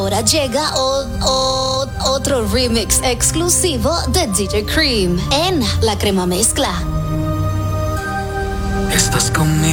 ahora llega otro remix exclusivo de DJ Cream en La Crema Mezcla. Estás conmigo.